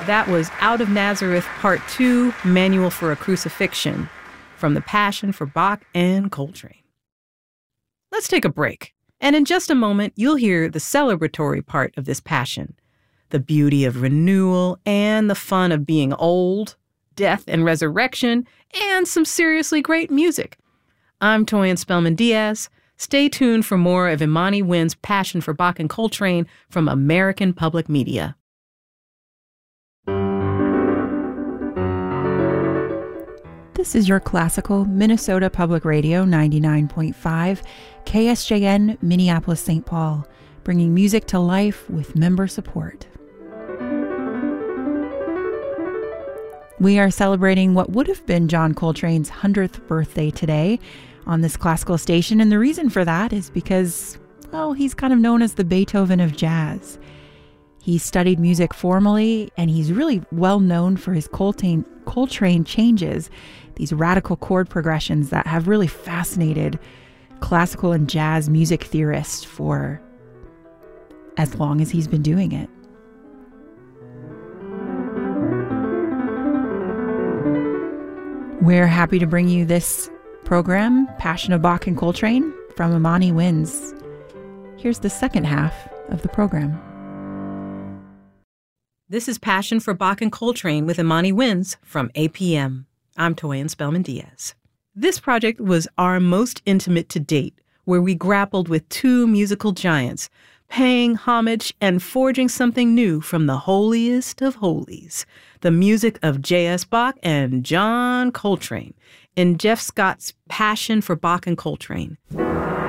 That was Out of Nazareth Part 2, Manual for a Crucifixion, from the Passion for Bach and Coltrane. Let's take a break, and in just a moment, you'll hear the celebratory part of this Passion, the beauty of renewal and the fun of being old, death and resurrection, and some seriously great music. I'm Toyin Spellman-Diaz. Stay tuned for more of Imani Wynn's Passion for Bach and Coltrane from American Public Media. This is your classical Minnesota Public Radio 99.5, KSJN, Minneapolis, St. Paul, bringing music to life with member support. We are celebrating what would have been John Coltrane's 100th birthday today on this classical station, and the reason for that is because, well, he's kind of known as the Beethoven of jazz. He studied music formally, and he's really well known for his Coltrane changes, these radical chord progressions that have really fascinated classical and jazz music theorists for as long as he's been doing it. We're happy to bring you this program, Passion of Bach and Coltrane, from Imani Wynn's. Here's the second half of the program. This is Passion for Bach and Coltrane with Imani Wynn's from APM. I'm Toyin Spellman-Diaz. This project was our most intimate to date, where we grappled with two musical giants, paying homage and forging something new from the holiest of holies, the music of J.S. Bach and John Coltrane, in Jeff Scott's Passion for Bach and Coltrane.